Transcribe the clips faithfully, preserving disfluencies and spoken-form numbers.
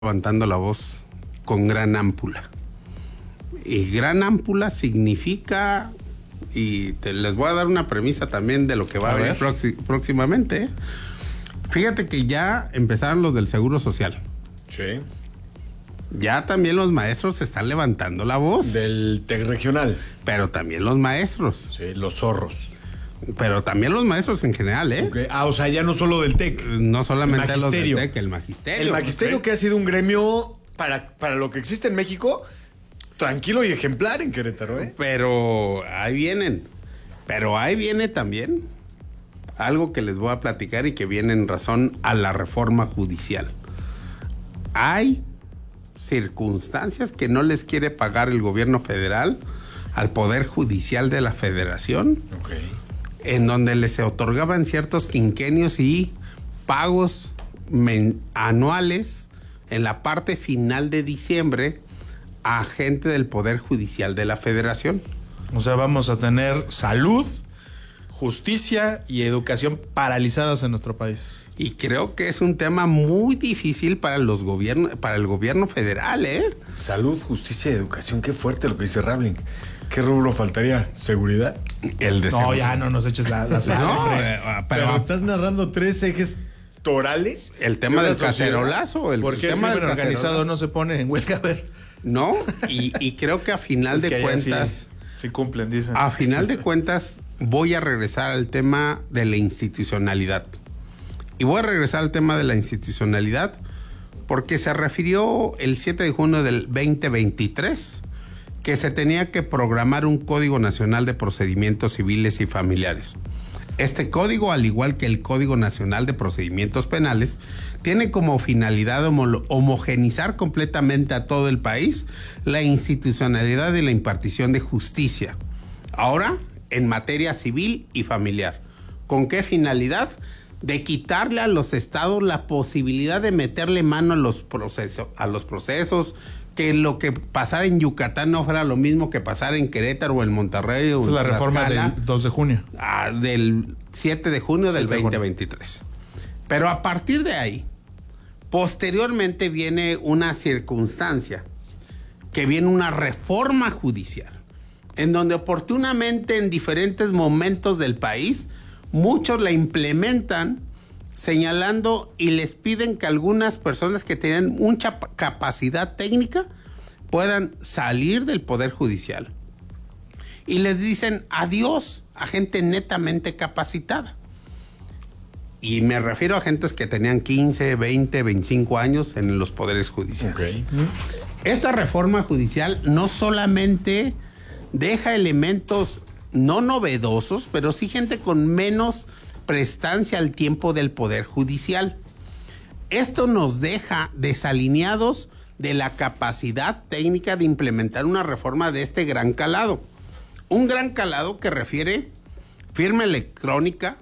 levantando la voz con gran ámpula. Y gran ámpula significa, y te, les voy a dar una premisa también de lo que va a, a venir proxi, próximamente. Fíjate que ya empezaron los del Seguro Social. Sí. Ya también los maestros están levantando la voz. Del TEC regional. Pero también los maestros. Sí, los zorros. Pero también los maestros en general, ¿eh? Okay. Ah, o sea, ya no solo del TEC. No solamente los del TEC, el magisterio. El magisterio okay. que ha sido un gremio para, para lo que existe en México, tranquilo y ejemplar en Querétaro, ¿eh? Pero ahí vienen. Pero ahí viene también algo que les voy a platicar y que viene en razón a la reforma judicial. Hay circunstancias que no les quiere pagar el gobierno federal al Poder Judicial de la Federación. Okay. En donde les otorgaban ciertos quinquenios y pagos men- anuales en la parte final de diciembre a gente del Poder Judicial de la Federación. O sea, vamos a tener salud, justicia y educación paralizadas en nuestro país. Y creo que es un tema muy difícil para los gobiernos, para el gobierno federal, ¿eh? Salud, justicia y educación, qué fuerte lo que dice Ravling. ¿Qué rubro faltaría? ¿Seguridad? El de No, seguridad. ya no nos eches la, la sangre. No, eh, pero, pero estás narrando tres ejes torales. El tema del cacerolazo. El ¿Por qué el tema crimen del organizado no se pone en huelga? A ver. No, y, y creo que a final Es de que cuentas... Sí, sí cumplen, dicen. A final de cuentas, voy a regresar al tema de la institucionalidad. Y voy a regresar al tema de la institucionalidad porque se refirió el siete de junio del veinte veintitrés que se tenía que programar un Código Nacional de Procedimientos Civiles y Familiares. Este código, al igual que el Código Nacional de Procedimientos Penales, tiene como finalidad homo- homogenizar completamente a todo el país la institucionalidad y la impartición de justicia. Ahora, en materia civil y familiar. ¿Con qué finalidad? De quitarle a los estados la posibilidad de meterle mano a los procesos, a los procesos, que lo que pasara en Yucatán no fuera lo mismo que pasara en Querétaro o en Monterrey. O es la en reforma Tlaxcala, del dos de junio. Ah, del siete de junio del siete de veinte junio. veintitrés. Pero a partir de ahí, posteriormente viene una circunstancia, que viene una reforma judicial, en donde oportunamente en diferentes momentos del país, muchos la implementan señalando y les piden que algunas personas que tienen mucha capacidad técnica puedan salir del Poder Judicial. Y les dicen adiós a gente netamente capacitada. Y me refiero a gentes que tenían quince, veinte, veinticinco años en los poderes judiciales. Okay. Esta reforma judicial no solamente deja elementos no novedosos, pero sí gente con menos prestancia al tiempo del Poder Judicial. Esto nos deja desalineados de la capacidad técnica de implementar una reforma de este gran calado. Un gran calado que refiere firma electrónica,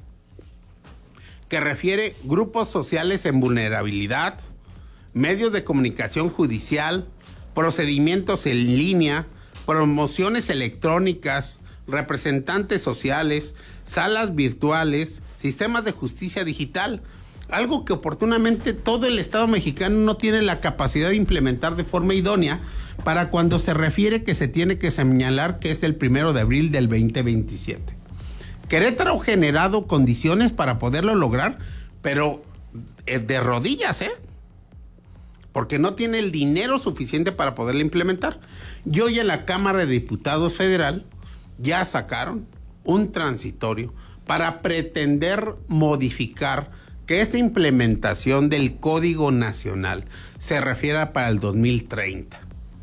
que refiere grupos sociales en vulnerabilidad, medios de comunicación judicial, procedimientos en línea, promociones electrónicas, representantes sociales, salas virtuales, sistemas de justicia digital, algo que oportunamente todo el Estado mexicano no tiene la capacidad de implementar de forma idónea para cuando se refiere que se tiene que señalar que es el primero de abril del veinte veintisiete. Querétaro ha generado condiciones para poderlo lograr, pero de rodillas, ¿eh? Porque no tiene el dinero suficiente para poderlo implementar. Y hoy en la Cámara de Diputados Federal ya sacaron un transitorio para pretender modificar que esta implementación del Código Nacional se refiera para el dos mil treinta.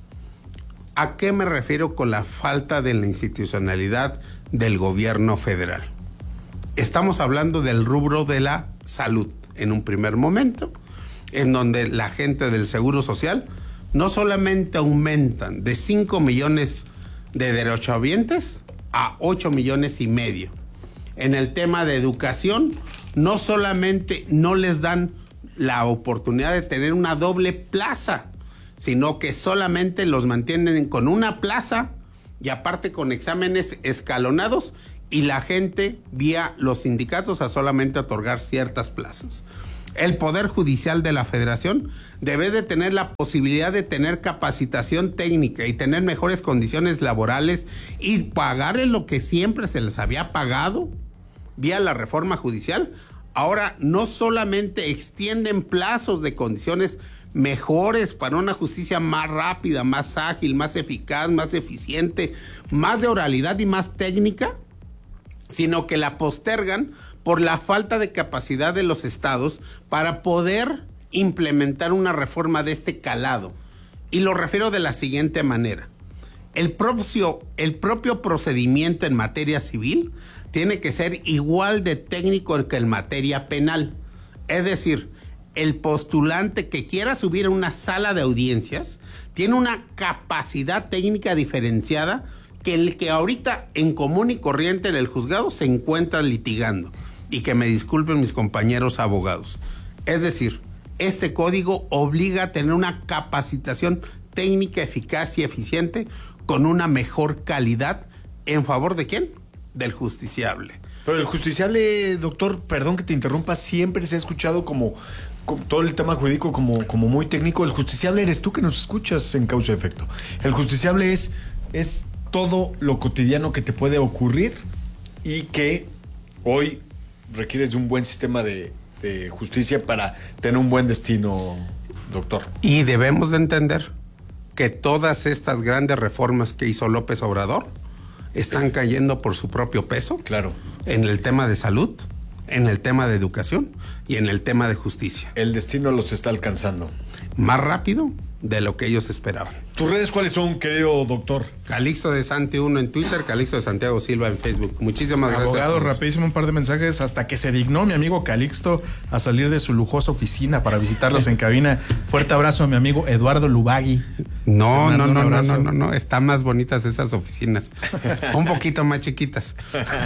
¿A qué me refiero con la falta de la institucionalidad del gobierno federal? Estamos hablando del rubro de la salud en un primer momento, en donde la gente del Seguro Social no solamente aumentan de cinco millones de derechohabientes a ocho millones y medio. En el tema de educación, no solamente no les dan la oportunidad de tener una doble plaza, sino que solamente los mantienen con una plaza y aparte con exámenes escalonados y la gente vía los sindicatos a solamente otorgar ciertas plazas. El Poder Judicial de la Federación debe de tener la posibilidad de tener capacitación técnica y tener mejores condiciones laborales y pagarles lo que siempre se les había pagado vía la reforma judicial. Ahora no solamente extienden plazos de condiciones mejores para una justicia más rápida, más ágil, más eficaz, más eficiente, más de oralidad y más técnica, sino que la postergan por la falta de capacidad de los estados para poder implementar una reforma de este calado. Y lo refiero de la siguiente manera. El propio, el propio procedimiento en materia civil tiene que ser igual de técnico que en materia penal. Es decir, el postulante que quiera subir a una sala de audiencias tiene una capacidad técnica diferenciada que el que ahorita en común y corriente en el juzgado se encuentra litigando. Y que me disculpen mis compañeros abogados. Es decir, este código obliga a tener una capacitación técnica eficaz y eficiente con una mejor calidad. ¿En favor de quién? Del justiciable. Pero el justiciable, doctor, perdón que te interrumpa, siempre se ha escuchado como, como todo el tema jurídico como, como muy técnico. El justiciable eres tú que nos escuchas en Causa y Efecto. El justiciable es, es todo lo cotidiano que te puede ocurrir y que hoy requieres de un buen sistema de, de justicia para tener un buen destino, doctor. Y debemos de entender que todas estas grandes reformas que hizo López Obrador están cayendo por su propio peso. Claro. En el tema de salud, en el tema de educación y en el tema de justicia. El destino los está alcanzando. Más rápido de lo que ellos esperaban. ¿Tus redes cuáles son, querido doctor? Calixto de Santi uno en Twitter, Calixto de Santiago Silva en Facebook. Muchísimas gracias. Abogado, rapidísimo un par de mensajes. Hasta que se dignó mi amigo Calixto a salir de su lujosa oficina para visitarlos en cabina. Fuerte abrazo a mi amigo Eduardo Lubagui. No, no, no, no, no, no, no. Están más bonitas esas oficinas. Un poquito más chiquitas.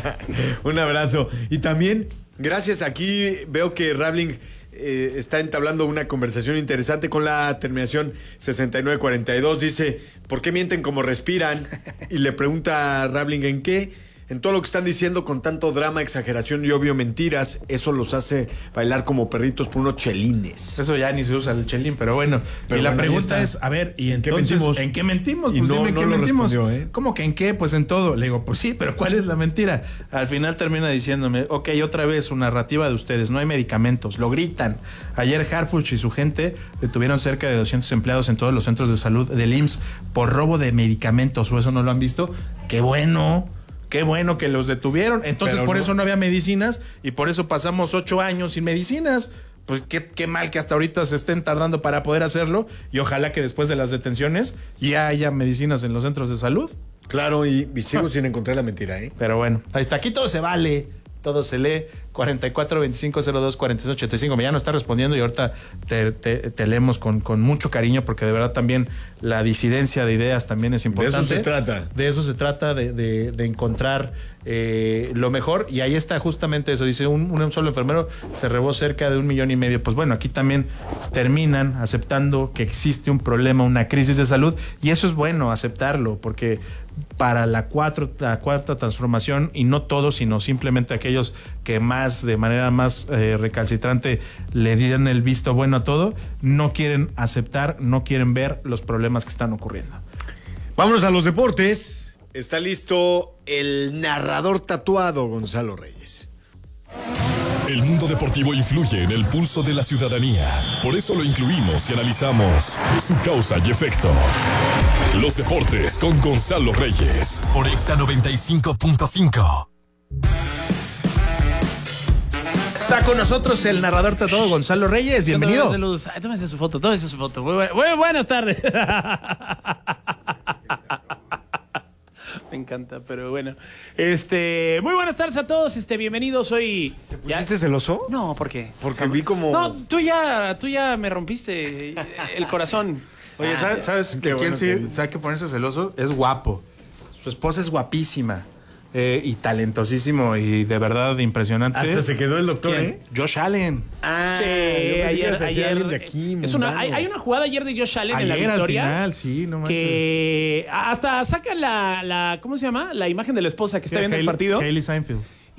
Un abrazo. Y también, gracias, aquí veo que Rabling Eh, está entablando una conversación interesante con la terminación sesenta y nueve cuarenta y dos. Dice, ¿por qué mienten como respiran? Y le pregunta a Rabling, ¿en qué? En todo lo que están diciendo con tanto drama, exageración y obvio mentiras, eso los hace bailar como perritos por unos chelines. Eso ya ni se usa el chelín, pero bueno. Pero y la bueno, pregunta es, a ver, ¿y ¿en qué entonces mentimos? en qué mentimos? Y Pues no, dime, ¿en no qué lo mentimos? respondió, ¿eh? ¿Cómo que en qué? Pues en todo. Le digo, pues sí, pero ¿cuál es la mentira? Al final termina diciéndome, ok, otra vez su narrativa de ustedes, no hay medicamentos, lo gritan. Ayer Harfuch y su gente detuvieron cerca de doscientos empleados en todos los centros de salud del I M S S por robo de medicamentos, ¿o eso no lo han visto? ¡Qué bueno! Qué bueno que los detuvieron. Entonces, Pero por no. eso no había medicinas y por eso pasamos ocho años sin medicinas. Pues qué, qué mal que hasta ahorita se estén tardando para poder hacerlo y ojalá que después de las detenciones ya haya medicinas en los centros de salud. Claro, y, y sigo sin encontrar la mentira, ¿eh? Pero bueno, ahí está. Aquí todo se vale. Todo se lee. cuarenta y cuatro, veinticinco, cero dos, cuarenta y seis, ochenta y cinco. Ya no está respondiendo y ahorita te, te, te leemos con, con mucho cariño porque de verdad también la disidencia de ideas también es importante. De eso se trata. De eso se trata, de, de, de encontrar eh, lo mejor. Y ahí está justamente eso. Dice, un, un solo enfermero se robó cerca de un millón y medio. Pues bueno, aquí también terminan aceptando que existe un problema, una crisis de salud. Y eso es bueno, aceptarlo, porque para la, cuatro, la cuarta transformación, y no todos, sino simplemente aquellos que más, de manera más eh, recalcitrante, le dieron el visto bueno a todo, no quieren aceptar, no quieren ver los problemas que están ocurriendo. Vámonos a los deportes. Está listo el narrador tatuado, Gonzalo Reyes. El mundo deportivo influye en el pulso de la ciudadanía. Por eso lo incluimos y analizamos su causa y efecto. Los deportes con Gonzalo Reyes por Exa noventa y cinco punto cinco. Está con nosotros el narrador tatuado Gonzalo Reyes. Bienvenido. Ay, tómese su foto, tómese su foto. Muy, bu- muy buenas tardes. Me encanta, pero bueno. Este, muy buenas tardes a todos. Este, bienvenidos. Soy. ¿Te pusiste celoso? No, ¿por qué? Porque vi como... No, tú ya, tú ya me rompiste el corazón. Oye, ¿sabes, sabes qué que bueno quién sí que dices. sabe que ponerse celoso? Es guapo. Su esposa es guapísima eh, y talentosísimo y de verdad impresionante. Hasta se quedó el doctor, ¿Quién? ¿eh? Josh Allen. Ah, Sí, yo pensé que ayer, ibas a decir ayer alguien de aquí, es una, mundano. hay, hay una jugada ayer de Josh Allen Ayer en la al victoria final, sí, no manches. que hasta sacan la, la, ¿cómo se llama? La imagen de la esposa que está viendo el Hailey- partido. Hailey Seinfeld.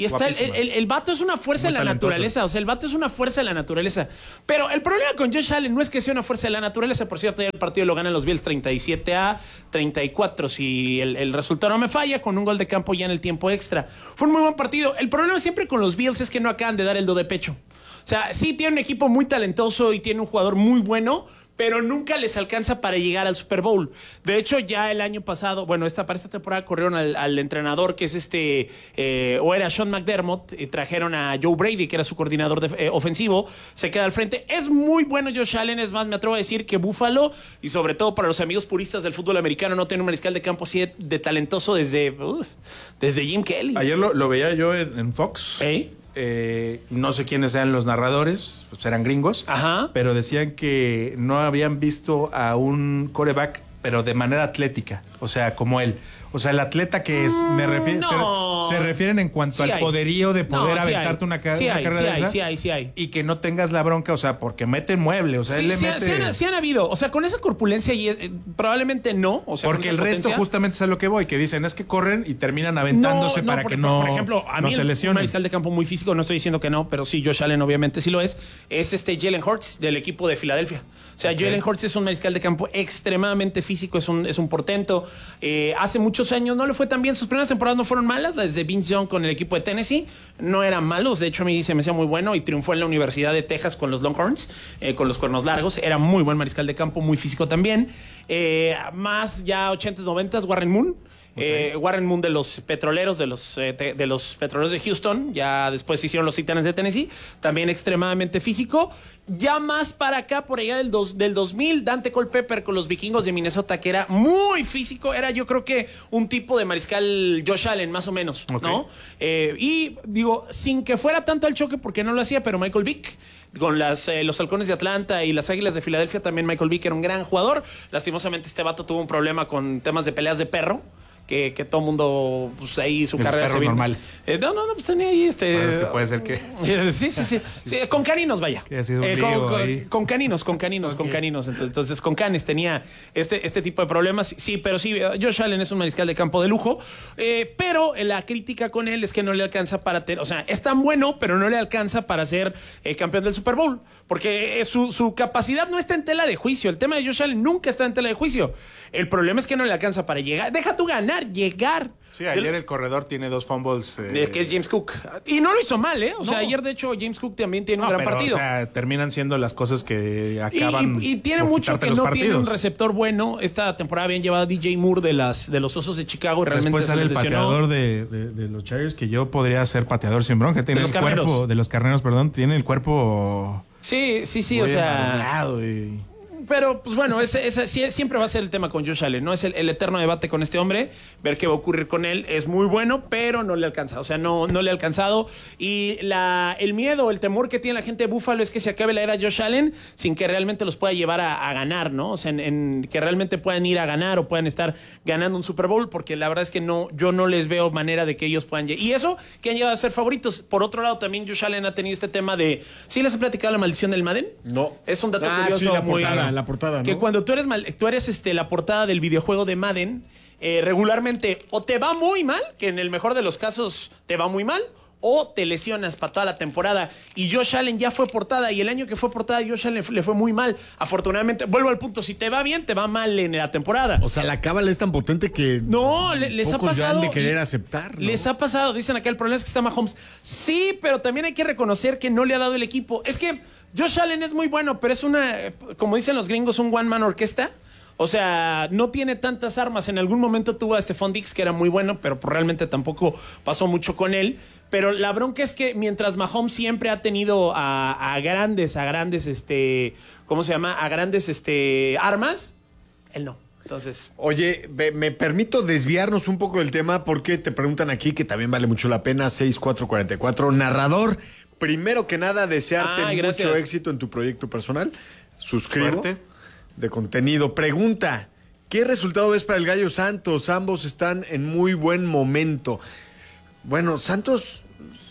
Y está el, el, el vato es una fuerza Muy de la talentoso. naturaleza. O sea, el vato es una fuerza de la naturaleza. Pero el problema con Josh Allen no es que sea una fuerza de la naturaleza. Por cierto, ayer el partido lo ganan los Bills treinta y siete a treinta y cuatro. Si el, el resultado no me falla, con un gol de campo ya en el tiempo extra. Fue un muy buen partido. El problema siempre con los Bills es que no acaban de dar el do de pecho. O sea, sí tiene un equipo muy talentoso y tiene un jugador muy bueno, pero nunca les alcanza para llegar al Super Bowl. De hecho, ya el año pasado, bueno, esta, para esta temporada corrieron al, al entrenador que es este, eh, o era Sean McDermott, y trajeron a Joe Brady, que era su coordinador de, eh, ofensivo, se queda al frente. Es muy bueno Josh Allen, es más, me atrevo a decir que Buffalo, y sobre todo para los amigos puristas del fútbol americano, no tiene un mariscal de campo así de, de talentoso desde, uh, desde Jim Kelly. Ayer lo, lo veía yo en, en Fox. ¿Eh? Eh, no sé quiénes eran los narradores, pues eran gringos, Ajá. pero decían que no habían visto a un quarterback, pero de manera atlética, o sea, como él. O sea, el atleta que es, me refiero, no. se, se refieren en cuanto Sí al hay. poderío de poder No, sí aventarte hay. una, ca- Sí una hay, carrera sí de hay, esa, sí hay, sí hay. y que no tengas la bronca, o sea, porque mete mueble, o sea, Sí, él le sí, mete... sí han, sí han habido. O sea, con esa corpulencia y, eh, probablemente no. O sea, Porque con el esa resto potencia. justamente es a lo que voy, que dicen es que corren y terminan aventándose No, no, para porque, que no, por ejemplo, a no mí se el- un lesionen. mariscal de campo muy físico, no estoy diciendo que no, pero sí, Josh Allen obviamente sí lo es, es este Jalen Hurts del equipo de Filadelfia. O sea, Okay. Jalen Hurts es un mariscal de campo extremadamente físico, es un, es un portento. Eh, hace muchos años no le fue tan bien, sus primeras temporadas no fueron malas, las de Vince Young con el equipo de Tennessee no eran malos, de hecho a mí se me hacía muy bueno y triunfó en la Universidad de Texas con los Longhorns, eh, con los cuernos largos, era muy buen mariscal de campo, muy físico también. Eh, más ya ochentas, noventas, Warren Moon. Eh, Warren Moon de los petroleros, de los, eh, te- de los petroleros de Houston, ya después hicieron los Titanes de Tennessee, también extremadamente físico. Ya más para acá, por allá del, dos, del dos mil, Dante Culpepper con los vikingos de Minnesota, que era muy físico, era yo creo que un tipo de mariscal Josh Allen, más o menos, Ok. ¿no? Eh, y digo, sin que fuera tanto al choque, porque no lo hacía, pero Michael Vick con las, eh, los halcones de Atlanta y las águilas de Filadelfia, también Michael Vick era un gran jugador. Lastimosamente este vato tuvo un problema con temas de peleas de perro. Que, que todo mundo, pues ahí su Que los carrera se perros vino. normal. Eh, no, no, no, pues tenía ahí este. Bueno, es que puede ser que... Eh, Sí, sí, sí, sí. Con caninos, vaya. Que ha sido un Eh, lío con, ahí. con- con caninos, con caninos, con Ok. caninos. Entonces, entonces, con canes tenía este, este tipo de problemas. Sí, pero sí, Josh Allen es un mariscal de campo de lujo. Eh, pero la crítica con él es que no le alcanza para tener. O sea, es tan bueno, pero no le alcanza para ser eh, campeón del Super Bowl. Porque eh, su, su capacidad no está en tela de juicio. El tema de Josh Allen nunca está en tela de juicio. El problema es que no le alcanza para llegar. Deja tú ganar, llegar. Sí, ayer el corredor tiene dos fumbles. eh, Eh, que es James Cook. Y no lo hizo mal, ¿eh? O sea, No. ayer, de hecho, James Cook también tiene no, un gran pero, partido. o sea, terminan siendo las cosas que Y, acaban y- y tiene por mucho quitarte que los no partidos. tiene un receptor bueno. Esta temporada habían llevado a D J Moore de, las, de los Osos de Chicago y realmente Después se sale les el lesionó. pateador de, de- de los Chargers, que yo podría ser pateador sin bronca. Tiene De los el cuerpo, carneros. de los carneros, perdón, tiene el cuerpo... Sí, sí, sí, muy o sea... amarrado y... Pero, pues bueno, ese, ese- sí, siempre va a ser el tema con Josh Allen, ¿no? Es el, el eterno debate con este hombre, ver qué va a ocurrir con él. Es muy bueno, pero no le alcanza. O sea, no, no le ha alcanzado. Y la, el miedo, el temor que tiene la gente de Buffalo es que se acabe la era Josh Allen sin que realmente los pueda llevar a, a ganar, ¿no? O sea, en, en que realmente puedan ir a ganar o puedan estar ganando un Super Bowl, porque la verdad es que no, yo no les veo manera de que ellos puedan llegar. Y eso, que han llegado a ser favoritos. Por otro lado, también Josh Allen ha tenido este tema de... ¿Sí les he platicado la maldición del Madden? No. Es un dato Ah, curioso. sí, la muy portada, la portada, ¿no? Que cuando tú eres mal, tú eres este, la portada del videojuego de Madden, eh, regularmente o te va muy mal, que en el mejor de los casos te va muy mal, o te lesionas para toda la temporada. Y Josh Allen ya fue portada, y el año que fue portada, Josh Allen le fue muy mal. Afortunadamente, vuelvo al punto, si te va bien, te va mal en la temporada. O sea, la cábala es tan potente que... No, le- les ha pocos ya pasado. han de querer aceptar, ¿no? Les ha pasado, dicen acá, el problema es que está Mahomes. Sí, pero también hay que reconocer que no le ha dado el equipo. Es que Josh Allen es muy bueno, pero es una, como dicen los gringos, un one man orquesta. O sea, no tiene tantas armas. En algún momento tuvo a Stephon Diggs, que era muy bueno, pero pues realmente tampoco pasó mucho con él. Pero la bronca es que mientras Mahomes siempre ha tenido a, a grandes, a grandes, este, ¿cómo se llama? A grandes, este, armas, él no. Entonces, Oye, ve- me permito desviarnos un poco del tema porque te preguntan aquí, que también vale mucho la pena, seis cuatro cuatro cuatro. Narrador, primero que nada, desearte Ay, gracias. mucho éxito en tu proyecto personal. Suscribo. Suerte. De contenido. Pregunta, ¿qué resultado ves para el Gallo Santos? Ambos están en muy buen momento. Bueno, Santos...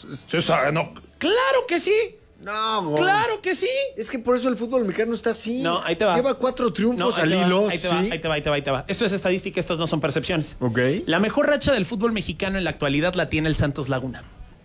no. Claro que sí. No, Gonz. Claro que sí. Es que por eso el fútbol mexicano está así. No, ahí te va. Lleva cuatro triunfos No, ahí al te va, hilo. Ahí te va, sí. ahí te va, ahí te va, ahí te va. Esto es estadística, estos no son percepciones. Ok. La mejor racha del fútbol mexicano en la actualidad la tiene el Santos Laguna.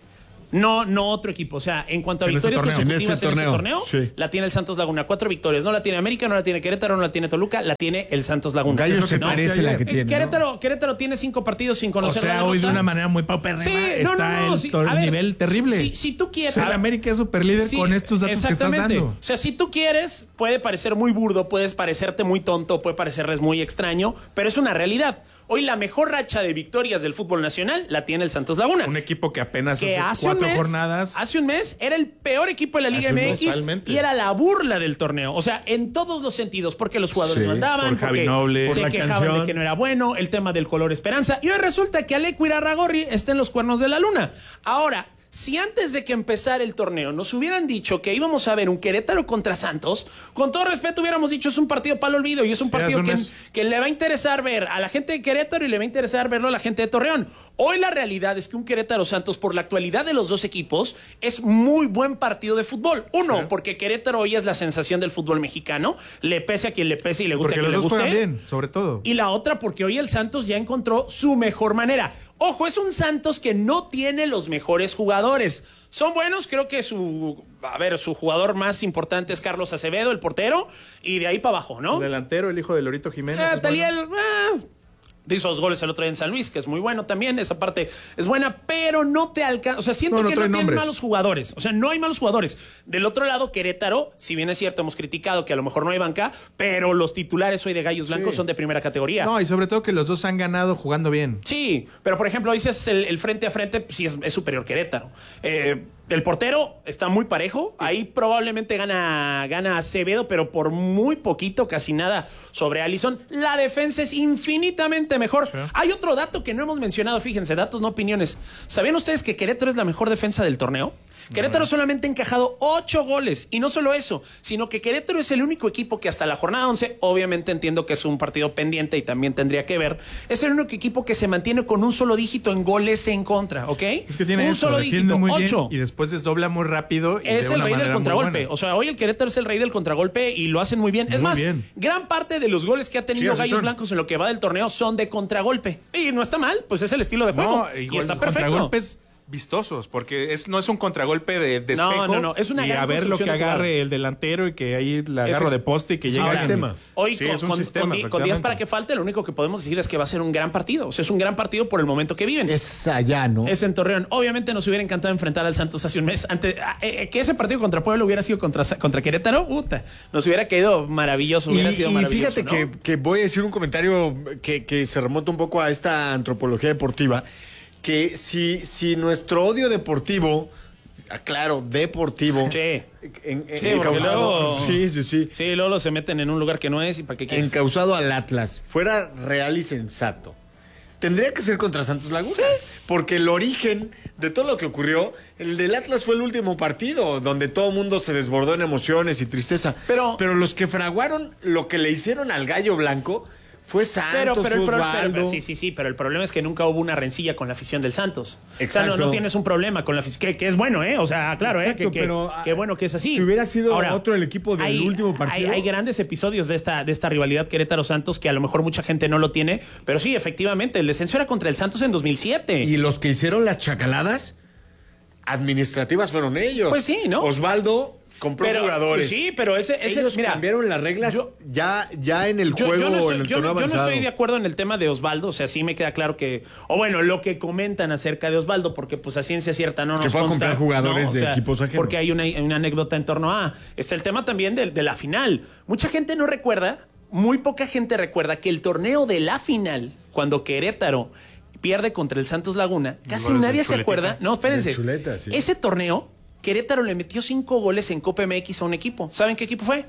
No, no otro equipo. O sea, en cuanto a En este victorias torneo. consecutivas En en este este torneo, torneo, sí. la tiene el Santos Laguna. Cuatro victorias. No la tiene América, no la tiene Querétaro, no la tiene Toluca, la tiene el Santos Laguna. Gallos lo que se no parece hacía la ayer. que Eh, tiene. ¿no? Querétaro, Querétaro tiene cinco partidos sin O conocer sea, la hoy de derrota. una manera muy paupérrima Sí, no, está no, no, el sí, tor- a ver, nivel terrible. Si, si tú quieres. O sea, el América es super líder Sí, con estos datos que estás exactamente. dando. O sea, si tú quieres, puede parecer muy burdo, puedes parecerte muy tonto, puede parecerles muy extraño, pero es una realidad. Hoy la mejor racha de victorias del fútbol nacional la tiene el Santos Laguna. Un equipo que apenas que hace hace un cuatro mes, jornadas. hace un mes era el peor equipo de la Liga Hace un M mes, X totalmente. y era la burla del torneo. O sea, en todos los sentidos, porque los jugadores Sí, no andaban, por Javi porque Noble, se por la quejaban canción. de que no era bueno, el tema del color esperanza. Y hoy resulta que Aleco Irarrágorri está en los cuernos de la luna. Ahora, si antes de que empezara el torneo nos hubieran dicho que íbamos a ver un Querétaro contra Santos, con todo respeto hubiéramos dicho es un partido para el olvido y es un Sí, partido hace un que, mes. que le va a interesar ver a la gente de Querétaro y le va a interesar verlo a la gente de Torreón. Hoy la realidad es que un Querétaro Santos, por la actualidad de los dos equipos, es muy buen partido de fútbol. Uno, Sí. porque Querétaro hoy es la sensación del fútbol mexicano, le pese a quien le pese y le guste Porque a quien los le dos guste. juegan bien, sobre todo. Y la otra, porque hoy el Santos ya encontró su mejor manera. Ojo, es un Santos que no tiene los mejores jugadores. Son buenos, creo que su, a ver, su jugador más importante es Carlos Acevedo, el portero, y de ahí para abajo, ¿no? El delantero, el hijo de Lorito Jiménez. Eh, es Taliel, bueno. eh, hizo dos goles el otro día en San Luis, que es muy bueno también. Esa parte es buena, pero no te alcanza. O sea, siento No, no que no trae tienen nombres. malos jugadores. O sea, no hay malos jugadores. Del otro lado, Querétaro, si bien es cierto, hemos criticado que a lo mejor no hay banca, pero los titulares hoy de Gallos Blancos Sí. son de primera categoría. No, y sobre todo que los dos han ganado jugando bien. Sí, pero por ejemplo, dices el, el frente a frente, pues, sí es, es superior Querétaro. Eh, el portero está muy parejo. Ahí probablemente gana, gana Acevedo, pero por muy poquito, casi nada sobre Allison. La defensa es infinitamente mejor. Sí. Hay otro dato que no hemos mencionado, fíjense, datos, no opiniones. ¿Sabían ustedes que Querétaro es la mejor defensa del torneo? Querétaro solamente ha encajado ocho goles. Y no solo eso, sino que Querétaro es el único equipo que hasta la jornada once, obviamente entiendo que es un partido pendiente y también tendría que ver, es el único equipo que se mantiene con un solo dígito en goles en contra, ¿ok? Es que tiene un eso, solo defiende dígito, muy ocho. bien y después desdobla muy rápido. Y Es de el una rey del manera muy contragolpe. buena. O sea, hoy el Querétaro es el rey del contragolpe y lo hacen muy bien. Es Muy más, bien. gran parte de los goles que ha tenido Sí, así Gallos son. Blancos en lo que va del torneo son de contragolpe. Y no está mal, pues es el estilo de juego. No, y igual, está perfecto. contragolpes vistosos, porque es, no es un contragolpe de, de No, espejo. no, no, es una y gran a ver lo que construcción de agarre jugada. el delantero y que ahí la agarro Efe- de poste y que Es llegue un alguien. sistema. Hoy Sí, con, es un con- sistema, con di- con días efectivamente. para que falte, lo único que podemos decir es que va a ser un gran partido. O sea, es un gran partido por el momento que viven. Es allá, ¿no? Es en Torreón. Obviamente nos hubiera encantado enfrentar al Santos hace un mes. Antes, ah, eh, que ese partido contra Puebla hubiera sido contra, contra Querétaro, puta, nos hubiera caído maravilloso. Y, Hubiera sido y maravilloso, fíjate ¿no? que, que voy a decir un comentario que, que se remonta un poco a esta antropología deportiva, que si, si nuestro odio deportivo, aclaro, deportivo, Sí. en- en- Sí, porque encausado, luego- sí, sí, sí, Sí, luego se meten en un lugar que no es y para qué quieres. encausado al Atlas, fuera real y sensato, tendría que ser contra Santos Laguna. Porque el origen de todo lo que ocurrió, el del Atlas fue el último partido, donde todo el mundo se desbordó en emociones y tristeza. Pero- pero los que fraguaron lo que le hicieron al Gallo Blanco fue Santos, Pero, pero, el fue pro- Osvaldo. pero- sí, sí, sí, pero el problema es que nunca hubo una rencilla con la afición del Santos. O sea, Exacto. no, no tienes un problema con la afición, que, que es bueno, ¿eh? O sea, claro, Exacto, ¿eh? Que, que- pero, que bueno que es así. si hubiera sido otro el equipo del hay- último partido. Hay, hay grandes episodios de esta, de esta rivalidad Querétaro-Santos que a lo mejor mucha gente no lo tiene, pero sí, efectivamente, el descenso era contra el Santos en dos mil siete. Y los que hicieron las chacaladas administrativas fueron ellos. Pues sí, ¿no? Osvaldo compró Pero, jugadores. pues sí, pero ese, ese Ellos mira, cambiaron las reglas yo- ya, ya en el Yo, juego, yo no estoy, en el yo torneo no- yo no avanzado. estoy de acuerdo en el tema de Osvaldo, o sea, sí me queda claro que, o bueno, lo que comentan acerca de Osvaldo, porque pues a ciencia cierta no nos Que fue a consta, comprar jugadores ¿no? O de sea, equipos ajenos. Porque hay una, una anécdota en torno a, está el tema también de, de la final. Mucha gente no recuerda, muy poca gente recuerda que el torneo de la final, cuando Querétaro pierde contra el Santos Laguna, casi goles de nadie se Chuletita. acuerda. No, espérense. De Chuleta, sí. Ese torneo, Querétaro le metió cinco goles en Copa M X a un equipo. ¿Saben qué equipo fue?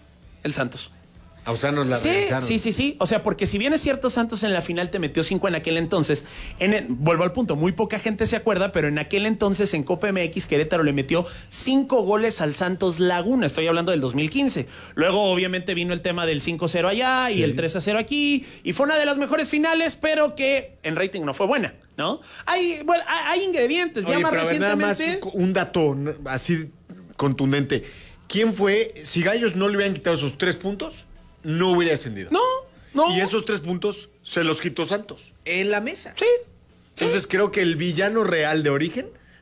El Santos. A usarnos la Sí, regresaron. sí, sí, sí. O sea, porque si bien es cierto, Santos en la final te metió cinco en aquel entonces, en el- vuelvo al punto, muy poca gente se acuerda, pero en aquel entonces en Copa M X Querétaro le metió cinco goles al Santos Laguna. Estoy hablando del dos mil quince. Luego, obviamente, vino el tema del cinco cero allá y el tres a cero aquí. Y fue una de las mejores finales, pero que en rating no fue buena, ¿no? Hay, bueno, hay hay ingredientes. Oye, ya más pero a ver, nada más recientemente. un dato n- así contundente. ¿Quién fue? Si Gallos no le hubieran quitado esos tres puntos, no hubiera ascendido. No, no. Y esos tres puntos se los quitó Santos en la mesa. Sí. Entonces creo que el villano real de origen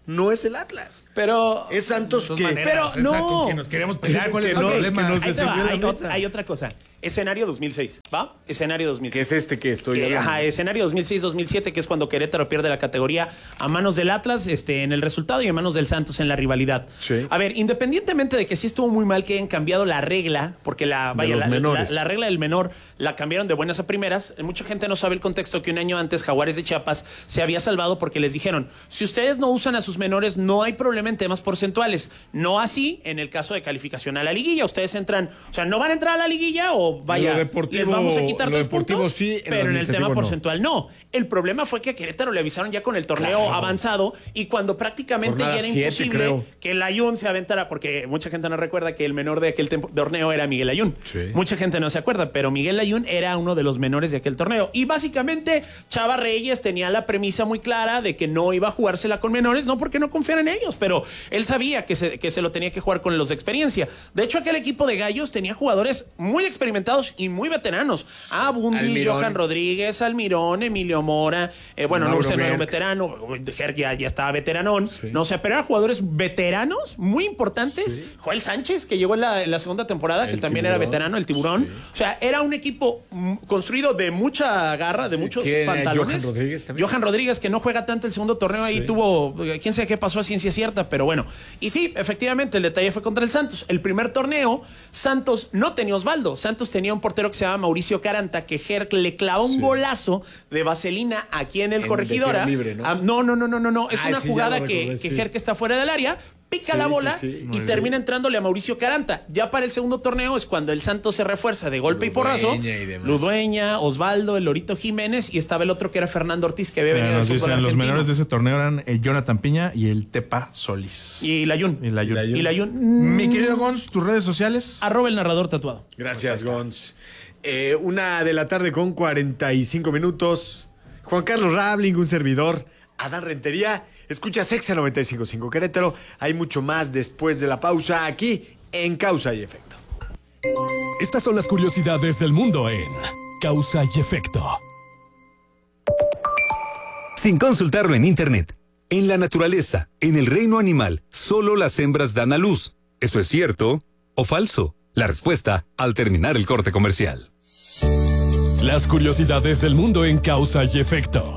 no es el Atlas. Pero... Es Santos que... maneras, pero exacto, no. que nos queremos pelear. ¿Cuál Que es no- el que problema? nos Ahí te va, descendió la hay, mesa. ot- hay otra cosa. Escenario dos mil seis, ¿va? Escenario dos mil seis. Que es este que estoy Que, hablando. ajá, escenario dos mil seis dos mil siete, que es cuando Querétaro pierde la categoría a manos del Atlas este, en el resultado y a manos del Santos en la rivalidad. Sí. A ver, independientemente de que sí estuvo muy mal que hayan cambiado la regla, porque la, vaya, los la, menores. la- la regla del menor la cambiaron de buenas a primeras. Mucha gente no sabe el contexto que un año antes Jaguares de Chiapas se había salvado porque les dijeron, si ustedes no usan a sus menores, no hay problema en temas porcentuales. No así en el caso de calificación a la liguilla. Ustedes entran, o sea, no van a entrar a la liguilla o vaya, Lo deportivo- les vamos a quitar lo tres deportivo puntos, sí, en lo pero en el administrativo tema no. porcentual no. El problema fue que a Querétaro le avisaron ya con el torneo Claro. avanzado y cuando prácticamente Jornada ya era siete, imposible creo. que el Ayun se aventara, porque mucha gente no recuerda que el menor de aquel tempo- torneo era Miguel Ayun. Sí. Mucha gente no se acuerda, pero Miguel Ayun era uno de los menores de aquel torneo. Y básicamente Chava Reyes tenía la premisa muy clara de que no iba a jugársela con menores, no porque no confiara en ellos, pero él sabía que se, que se lo tenía que jugar con los de experiencia. De hecho, aquel equipo de Gallos tenía jugadores muy experimentados y muy veteranos. Ah, Bundy, Almirón. Johan Rodríguez, Almirón, Emilio Mora, eh, bueno, no, Mauro usted no era un Gerg. veterano, Gerg ya, ya estaba veteranón, no sé, pero eran jugadores veteranos muy importantes. Joel Sánchez, que llegó en la, en la segunda temporada, que El también Tiburón. era veterano, el Tiburón. O sea, era un equipo mm, construido de mucha garra, de muchos ¿Quién era? pantalones. Johan Rodríguez también. Johan Rodríguez, que no juega tanto el segundo torneo, ahí tuvo, eh, quién sabe qué pasó a ciencia cierta, pero bueno. Y sí, efectivamente, el detalle fue contra el Santos. El primer torneo, Santos no tenía Osvaldo. Santos tenía un portero que se llama Mauricio Caranta, que Gerg le clavó un golazo de vaselina aquí en el En Corregidora. de tiro libre, ¿no? Ah, no, no, no, no, no, no. Es Ah, una sí, ya jugada lo que, recordé, que sí. Gerg está fuera del área, pica Sí, la sí, bola sí. y termina entrándole a Mauricio Caranta. Ya para el segundo torneo es cuando el Santos se refuerza de golpe y porrazo. Ludueña y demás. Ludueña, Osvaldo, el Lorito Jiménez y estaba el otro que era Fernando Ortiz, que había Mira, venido nos del fútbol dicen, los argentino. menores de ese torneo eran el Jonathan Piña y el Tepa Solís. Y Layun. Y la Yun. Y Layun. Mi querido Gons, tus redes sociales. Arroba el narrador tatuado. Gracias, Gons. Eh, una de la tarde con cuarenta y cinco minutos. Juan Carlos Rabling, un servidor. Adán Rentería. Escucha Sexa noventa y cinco punto cinco Querétaro. Hay mucho más después de la pausa aquí en Causa y Efecto. Estas son las curiosidades del mundo en Causa y Efecto. Sin consultarlo en internet. En la naturaleza, en el reino animal, solo las hembras dan a luz. ¿Eso es cierto o falso? La respuesta al terminar el corte comercial. Las curiosidades del mundo en Causa y Efecto.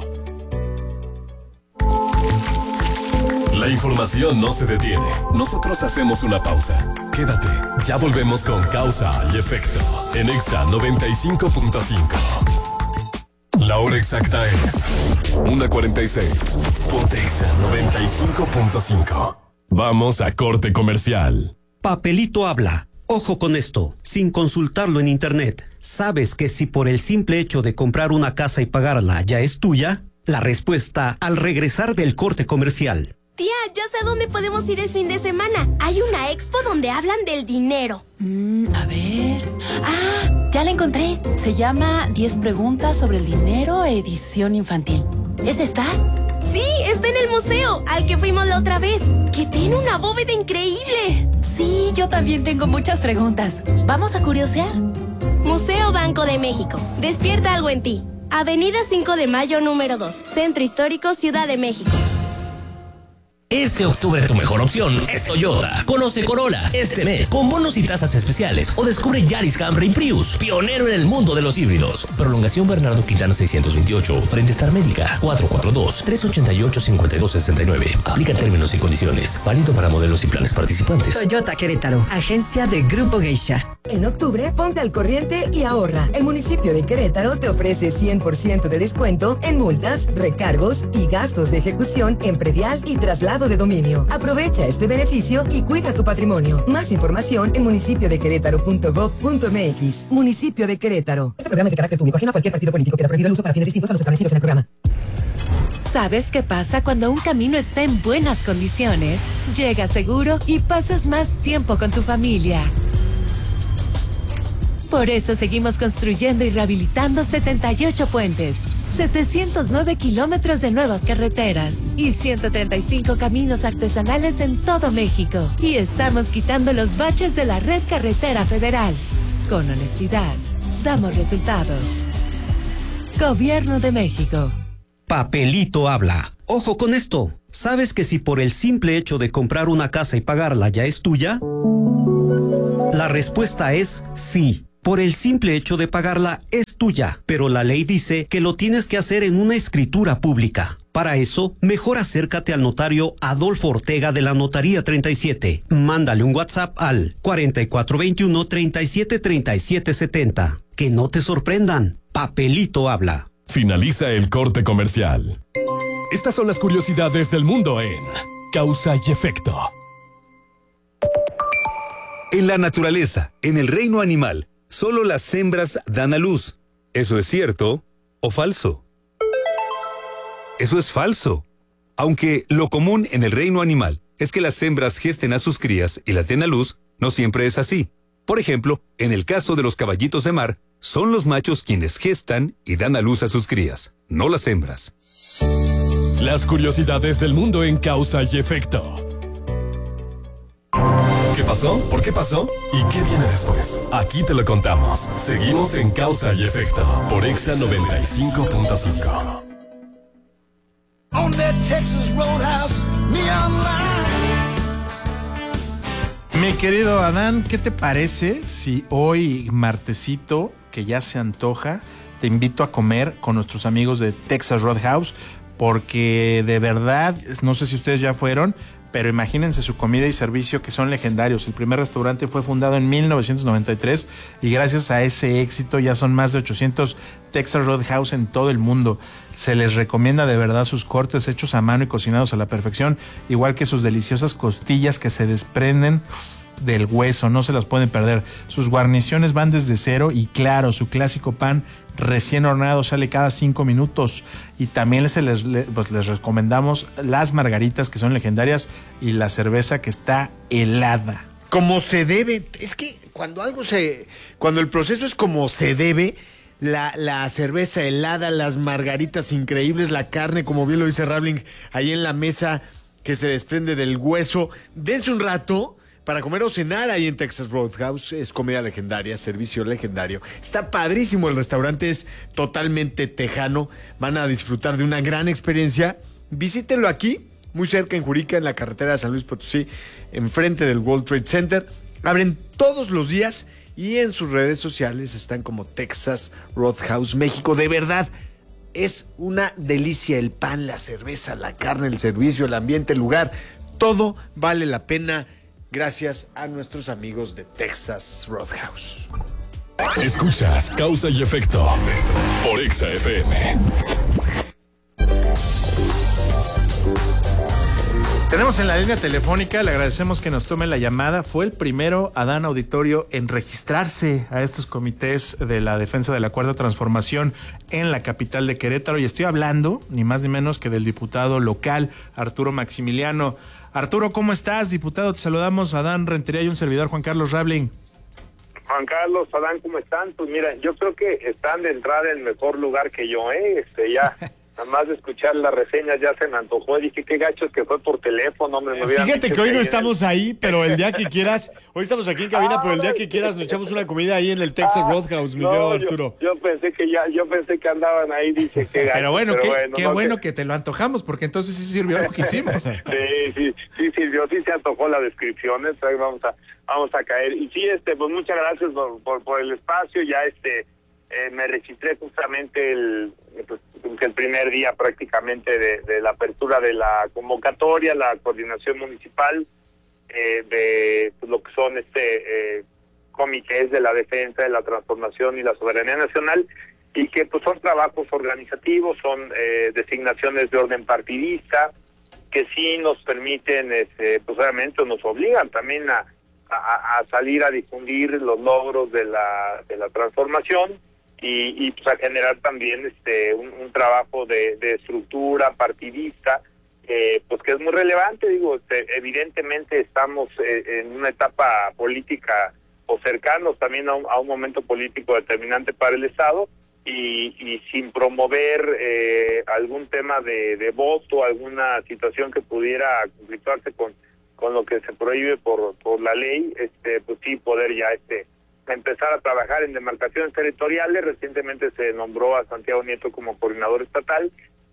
La información no se detiene. Nosotros hacemos una pausa. Quédate, ya volvemos con Causa y Efecto en Exa noventa y cinco punto cinco. La hora exacta es una cuarenta y seis. Ponte Exa noventa y cinco punto cinco. Vamos a corte comercial. Papelito habla. Ojo con esto, sin consultarlo en internet. ¿Sabes que si por el simple hecho de comprar una casa y pagarla ya es tuya? La respuesta al regresar del corte comercial. Tía, ya sé a dónde podemos ir el fin de semana. Hay una expo donde hablan del dinero. Mm, a ver. Ah, ya la encontré. Se llama diez preguntas sobre el dinero, edición infantil. ¿Es esta? Sí, está en el museo, al que fuimos la otra vez, que tiene una bóveda increíble. Sí, yo también tengo muchas preguntas. ¿Vamos a curiosear? Museo Banco de México. Despierta algo en ti. Avenida cinco de Mayo, número dos. Centro Histórico, Ciudad de México. Este octubre tu mejor opción es Toyota. Conoce Corolla este mes con bonos y tasas especiales o descubre Yaris, Camry y Prius, pionero en el mundo de los híbridos. Prolongación Bernardo Quintana seiscientos veintiocho, frente Star Médica, cuatro cuatro dos, tres ocho ocho, cinco dos seis nueve. Aplica términos y condiciones. Válido para modelos y planes participantes. Toyota Querétaro, agencia de Grupo Geisha. En octubre, ponte al corriente y ahorra. El municipio de Querétaro te ofrece cien por ciento de descuento en multas, recargos y gastos de ejecución en predial y traslado de dominio. Aprovecha este beneficio y cuida tu patrimonio. Más información en municipio de querétaro punto gob punto mx. Municipio de Querétaro. Este programa es de carácter público, ajeno a cualquier partido político. Queda prohibido el uso para fines distintos a los establecidos en el programa. ¿Sabes qué pasa cuando un camino está en buenas condiciones? Llegas seguro y pasas más tiempo con tu familia. Por eso seguimos construyendo y rehabilitando setenta y ocho puentes, setecientos nueve kilómetros de nuevas carreteras y ciento treinta y cinco caminos artesanales en todo México. Y estamos quitando los baches de la red carretera federal. Con honestidad, damos resultados. Gobierno de México. Papelito habla. Ojo con esto. ¿Sabes que si por el simple hecho de comprar una casa y pagarla ya es tuya? La respuesta es sí. Por el simple hecho de pagarla es tuya, pero la ley dice que lo tienes que hacer en una escritura pública. Para eso, mejor acércate al notario Adolfo Ortega de la Notaría treinta y siete. Mándale un WhatsApp al cuarenta y cuatro veintiuno, treinta y siete, treinta y siete setenta. Que no te sorprendan. Papelito habla. Finaliza el corte comercial. Estas son las curiosidades del mundo en Causa y Efecto. En la naturaleza, en el reino animal, solo las hembras dan a luz. ¿Eso es cierto o falso? Eso es falso. Aunque lo común en el reino animal es que las hembras gesten a sus crías y las den a luz, no siempre es así. Por ejemplo, en el caso de los caballitos de mar, son los machos quienes gestan y dan a luz a sus crías, no las hembras. Las curiosidades del mundo en Causa y Efecto. ¿Qué pasó? ¿Por qué pasó? ¿Y qué viene después? Aquí te lo contamos. Seguimos en Causa y Efecto por Exa noventa y cinco punto cinco. On that Texas Roadhouse neon line. Mi querido Adán, ¿qué te parece si hoy, martesito, que ya se antoja, te invito a comer con nuestros amigos de Texas Roadhouse? Porque de verdad, no sé si ustedes ya fueron, pero imagínense su comida y servicio que son legendarios. El primer restaurante fue fundado en mil novecientos noventa y tres y gracias a ese éxito ya son más de ochocientos Texas Roadhouse en todo el mundo. Se les recomienda de verdad sus cortes hechos a mano y cocinados a la perfección, igual que sus deliciosas costillas que se desprenden del hueso, no se las pueden perder. Sus guarniciones van desde cero y claro, su clásico pan recién horneado sale cada cinco minutos. Y también se les, pues les recomendamos las margaritas que son legendarias y la cerveza que está helada. Como se debe, es que cuando algo se, cuando el proceso es como se debe, la, la cerveza helada, las margaritas increíbles, la carne, como bien lo dice Rabling, ahí en la mesa que se desprende del hueso, dense un rato para comer o cenar ahí en Texas Roadhouse. Es comida legendaria, servicio legendario. Está padrísimo el restaurante, es totalmente tejano. Van a disfrutar de una gran experiencia. Visítenlo aquí, muy cerca en Jurica, en la carretera de San Luis Potosí, enfrente del World Trade Center. Abren todos los días y en sus redes sociales están como Texas Roadhouse México. De verdad, es una delicia el pan, la cerveza, la carne, el servicio, el ambiente, el lugar. Todo vale la pena gracias a nuestros amigos de Texas Roadhouse. Escuchas Causa y Efecto por Exa F M. Tenemos en la línea telefónica, le agradecemos que nos tome la llamada. Fue el primero, Adán Auditorio, en registrarse a estos comités de la defensa de la Cuarta Transformación en la capital de Querétaro. Y estoy hablando, ni más ni menos que del diputado local, Arturo Maximiliano. Arturo, ¿cómo estás, diputado? Te saludamos, Adán Rentería y un servidor, Juan Carlos Rabling. Juan Carlos, Adán, ¿cómo están? Pues mira, yo creo que están de entrada en mejor lugar que yo, ¿eh? Este, ya, nada más de escuchar las reseñas ya se me antojó. Dije, qué gachos que fue por teléfono, hombre. Me Fíjate que hoy no estamos el... ahí, pero el día que quieras, hoy estamos aquí en cabina, ah, pero el día que quieras nos echamos una comida ahí en el Texas ah, Roadhouse, mi no, querido Arturo. Yo, yo pensé que ya, yo pensé que andaban ahí, dice que gachos. Pero bueno, pero qué, bueno, qué no, bueno que... que te lo antojamos, porque entonces sí sirvió lo que hicimos. sí, sí, sí sirvió, sí se antojó la descripción, ¿eh? Ahí vamos a, vamos a caer. Y sí, este, pues muchas gracias por, por, por el espacio, ya este... Eh, me registré justamente el, pues, el primer día prácticamente de, de la apertura de la convocatoria, la coordinación municipal eh, de pues, lo que son este eh, comités de la defensa, de la transformación y la soberanía nacional, y que pues son trabajos organizativos, son eh, designaciones de orden partidista, que sí nos permiten, este, pues obviamente nos obligan también a, a, a salir a difundir los logros de la, de la transformación, y, y pues a generar también este un, un trabajo de, de estructura partidista, eh, pues que es muy relevante. Digo, este, evidentemente estamos eh, en una etapa política o cercanos también a un, a un momento político determinante para el Estado, y, y sin promover eh, algún tema de, de voto, alguna situación que pudiera conflictuarse con, con lo que se prohíbe por, por la ley, este pues sí poder ya este empezar a trabajar en demarcaciones territoriales. Recientemente se nombró a Santiago Nieto como coordinador estatal,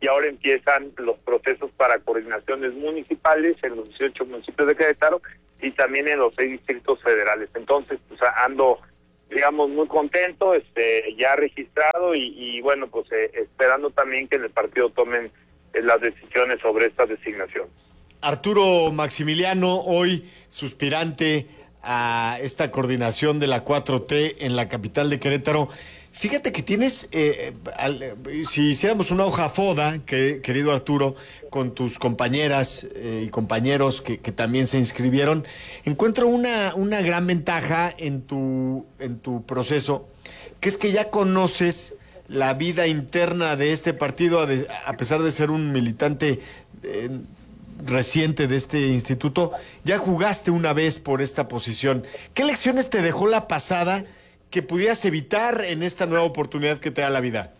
y ahora empiezan los procesos para coordinaciones municipales en los dieciocho municipios de Querétaro y también en los seis distritos federales. Entonces, pues ando, digamos, muy contento, este, ya registrado y, y bueno, pues eh, esperando también que en el partido tomen eh, las decisiones sobre estas designaciones. Arturo Maximiliano, hoy suspirante a esta coordinación de la cuatro T en la capital de Querétaro. Fíjate que tienes, eh, al, si hiciéramos una hoja foda, que, querido Arturo, con tus compañeras eh, y compañeros que, que también se inscribieron, encuentro una, una gran ventaja en tu, en tu proceso, que es que ya conoces la vida interna de este partido, a, de, a pesar de ser un militante eh, reciente de este instituto, ya jugaste una vez por esta posición. ¿Qué lecciones te dejó la pasada que pudieras evitar en esta nueva oportunidad que te da la vida?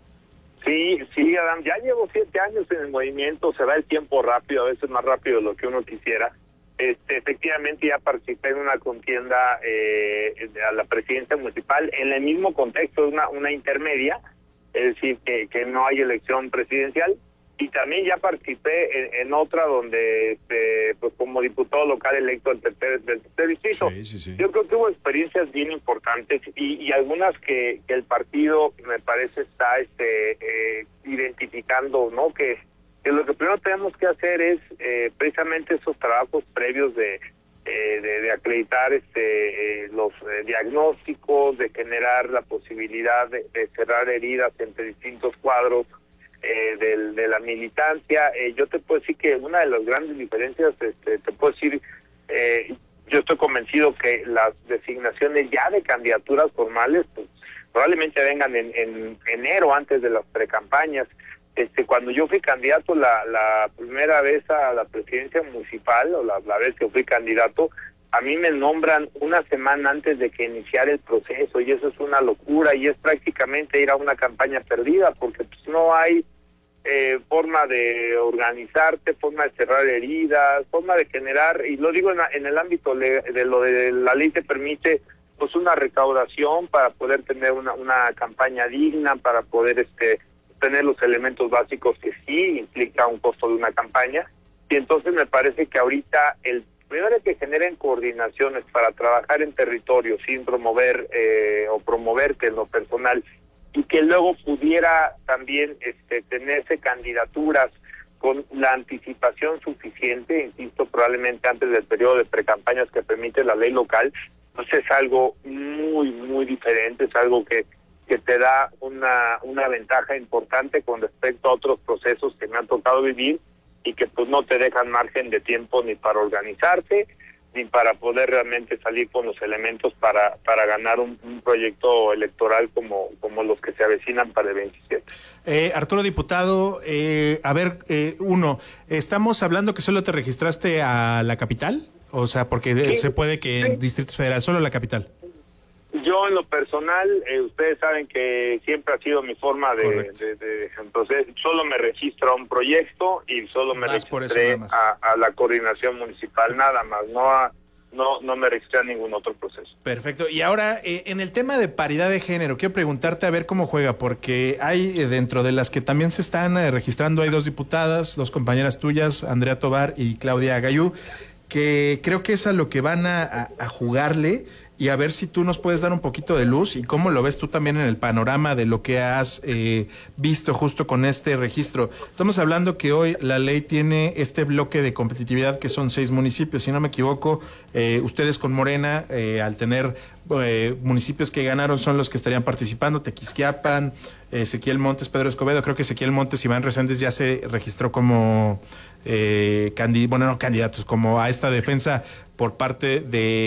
Sí, sí, Adam, ya llevo siete años en el movimiento, se va el tiempo rápido, a veces más rápido de lo que uno quisiera. Este, efectivamente ya participé en una contienda eh, a la presidencia municipal en el mismo contexto, una, una intermedia, es decir, que, que no hay elección presidencial. Y también ya participé en, en otra donde, este, pues como diputado local electo del tercer, del tercer distrito. Sí, sí, sí. Yo creo que hubo experiencias bien importantes y, y algunas que, que el partido, me parece, está este, eh, identificando, ¿no? Que, que lo que primero tenemos que hacer es eh, precisamente esos trabajos previos de, eh, de, de acreditar este, eh, los eh, diagnósticos, de generar la posibilidad de, de cerrar heridas entre distintos cuadros, Eh, del, de la militancia. Eh, yo te puedo decir que una de las grandes diferencias, este, te puedo decir, eh, yo estoy convencido que las designaciones ya de candidaturas formales pues, probablemente vengan en, en enero, antes de las precampañas. Este, cuando yo fui candidato la, la primera vez a la presidencia municipal, o la, la vez que fui candidato, a mí me nombran una semana antes de que iniciara el proceso, y eso es una locura, y es prácticamente ir a una campaña perdida, porque pues no hay eh, forma de organizarte, forma de cerrar heridas, forma de generar, y lo digo en, en el ámbito le, de lo de la ley te permite pues una recaudación para poder tener una, una campaña digna, para poder este tener los elementos básicos que sí implica un costo de una campaña, y entonces me parece que ahorita el primero es que generen coordinaciones para trabajar en territorio sin promover eh, o promoverte en lo personal, y que luego pudiera también este, tenerse candidaturas con la anticipación suficiente, insisto, probablemente antes del periodo de precampañas que permite la ley local, pues es algo muy, muy diferente, es algo que, que te da una, una ventaja importante con respecto a otros procesos que me han tocado vivir, y que pues no te dejan margen de tiempo ni para organizarte, ni para poder realmente salir con los elementos para para ganar un, un proyecto electoral como, como los que se avecinan para el veintisiete. Eh, Arturo, diputado, eh, a ver, eh, uno, ¿estamos hablando que solo te registraste a la capital? O sea, porque sí, se puede que sí. En distritos federales, solo la capital. Yo en lo personal, eh, ustedes saben que siempre ha sido mi forma de, de, de entonces solo me registro a un proyecto y solo me más registré a, a la coordinación municipal, nada más, no a, no no me registré a ningún otro proceso. Perfecto. Y ahora, eh, en el tema de paridad de género, quiero preguntarte a ver cómo juega, porque hay eh, dentro de las que también se están eh, registrando, hay dos diputadas, dos compañeras tuyas, Andrea Tobar y Claudia Gayú, que creo que es a lo que van a, a, a jugarle. Y a ver si tú nos puedes dar un poquito de luz y cómo lo ves tú también en el panorama de lo que has eh, visto justo con este registro. Estamos hablando que hoy la ley tiene este bloque de competitividad que son seis municipios. Si no me equivoco, eh, ustedes con Morena, eh, al tener eh, municipios que ganaron, son los que estarían participando. Tequisquiapan, eh, Ezequiel Montes, Pedro Escobedo. Creo que Ezequiel Montes, Iván Reséndez ya se registró como... Eh, candid- bueno, no candidatos, como a esta defensa por parte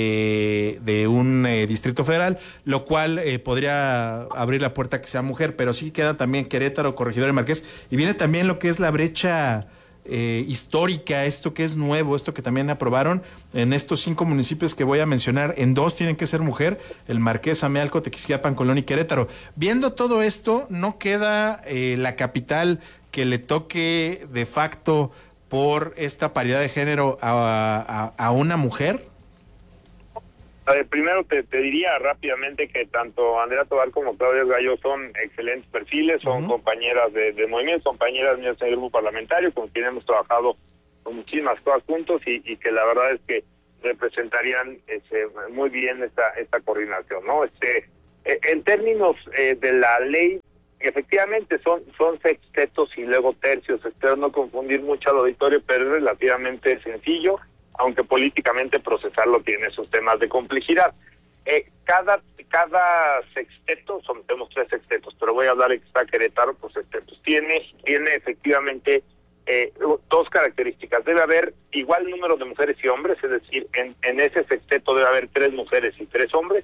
de, de un eh, distrito federal, lo cual eh, podría abrir la puerta a que sea mujer, pero sí queda también Querétaro, Corregidora y Marqués, y viene también lo que es la brecha eh, histórica, esto que es nuevo, esto que también aprobaron en estos cinco municipios que voy a mencionar, en dos tienen que ser mujer, el Marqués, Amealco, Tequisquiapan, Colón y Querétaro. Viendo todo esto, ¿no queda eh, la capital que le toque de facto por esta paridad de género a, a, a una mujer? A ver, primero te, te diría rápidamente que tanto Andrea Tobar como Claudia Gallo son excelentes perfiles, son uh-huh. compañeras de, de movimiento, compañeras mías en el grupo parlamentario, con quien hemos trabajado con muchísimas cosas juntos y, y que la verdad es que representarían este, muy bien esta esta coordinación, ¿no? Este, en términos eh, de la ley, efectivamente son son sextetos y luego tercios. Espero no confundir mucho al auditorio, pero es relativamente sencillo, aunque políticamente procesarlo tiene sus temas de complejidad. Eh, cada cada sexteto, son, tenemos tres sextetos, pero voy a hablar de que está Querétaro por sextetos, tiene, tiene efectivamente eh, dos características. Debe haber igual número de mujeres y hombres, es decir, en, en ese sexteto debe haber tres mujeres y tres hombres,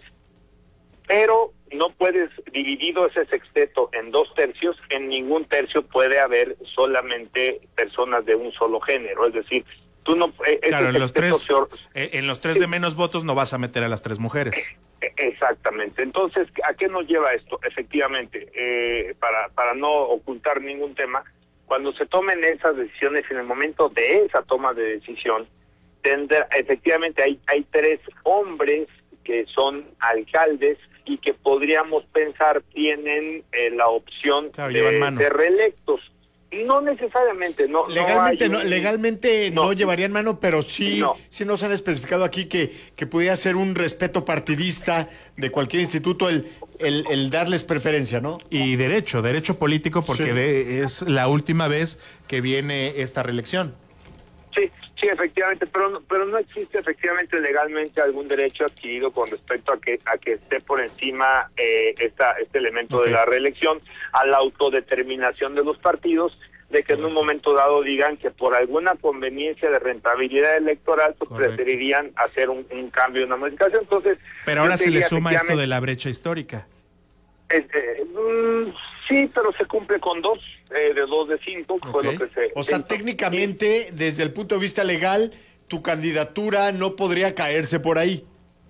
pero no puedes, dividido ese sexteto en dos tercios, en ningún tercio puede haber solamente personas de un solo género, es decir, tú no... Claro, en los, tres, se... en los tres de menos votos no vas a meter a las tres mujeres. Exactamente. Entonces, ¿a qué nos lleva esto? Efectivamente, eh, para, para no ocultar ningún tema, cuando se tomen esas decisiones, en el momento de esa toma de decisión, tendrá, efectivamente hay, hay tres hombres que son alcaldes y que podríamos pensar tienen eh, la opción claro, de ser reelectos. No necesariamente, no. Legalmente no, no, legalmente no, no llevarían mano, pero sí, no. sí nos han especificado aquí que, que pudiera ser un respeto partidista de cualquier instituto el, el, el darles preferencia, ¿no? Y derecho, derecho político, porque sí. de, es la última vez que viene esta reelección. Sí, sí, efectivamente, pero pero no existe efectivamente legalmente algún derecho adquirido con respecto a que a que esté por encima eh, esta este elemento okay. de la reelección, a la autodeterminación de los partidos, de que en un momento dado digan que por alguna conveniencia de rentabilidad electoral pues preferirían hacer un, un cambio, una modificación. Entonces, pero ahora se le suma esto de la brecha histórica. Este, mm, sí, pero se cumple con dos, eh, de dos de cinco, okay. fue lo que se... O sea, entonces, técnicamente, desde el punto de vista legal, tu candidatura no podría caerse por ahí.